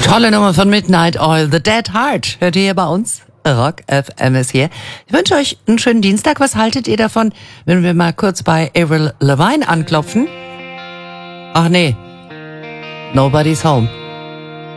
Tolle Nummer von Midnight Oil, The Dead Heart. Hört ihr hier bei uns? Rock FM ist hier. Ich wünsche euch einen schönen Dienstag. Was haltet ihr davon, wenn wir mal kurz bei Avril Lavigne anklopfen? Ach nee, Nobody's Home.